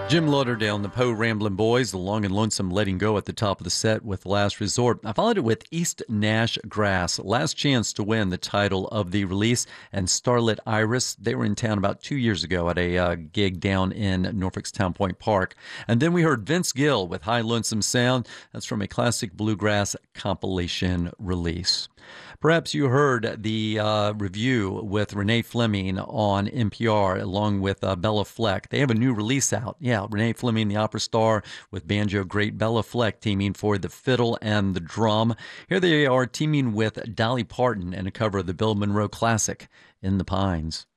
Jim Lauderdale and the Poe Ramblin' Boys, the long and lonesome letting go at the top of the set with Last Resort. I followed it with East Nash Grass, last chance to win the title of the release, and Starlit Iris. They were in town about 2 years ago at a gig down in Norfolk's Town Point Park. And then we heard Vince Gill with High Lonesome Sound. That's from a classic bluegrass compilation release. Perhaps you heard the review with Renee Fleming on NPR along with Bella Fleck. They have a new release out. Yeah, Renee Fleming, the opera star, with banjo great Bella Fleck teaming for the fiddle and the drum. Here they are teaming with Dolly Parton in a cover of the Bill Monroe classic, In the Pines.